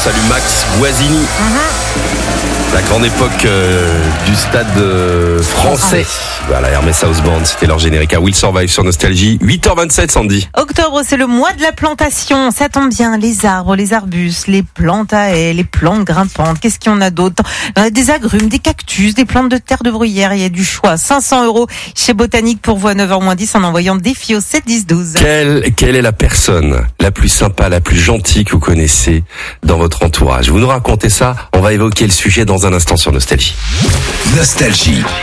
salue Max Guazzini. La grande époque du stade français. Voilà, Hermès House Band, c'était leur générique à Will Survive sur Nostalgie. 8h27, Sandy. Octobre, c'est le mois de la plantation. Ça tombe bien, les arbres, les arbustes, les plantes à haies, les plantes grimpantes. Qu'est-ce qu'il y en a d'autre? Des agrumes, des cactus, des plantes de terre de bruyère. Il y a du choix. 500 € chez Botanique pour vous à 9h-10 en envoyant défi au 7 10 12. Quelle est la personne la plus sympa, la plus gentille que vous connaissez dans votre entourage? Vous nous racontez ça. On va évoquer le sujet dans un instant sur Nostalgie. Nostalgie.